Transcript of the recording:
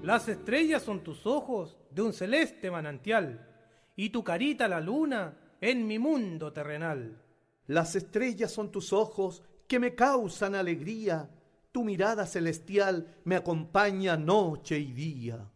Las estrellas son tus ojos de un celeste manantial, y tu carita la luna en mi mundo terrenal. Las estrellas son tus ojos que me causan alegría, tu mirada celestial me acompaña noche y día.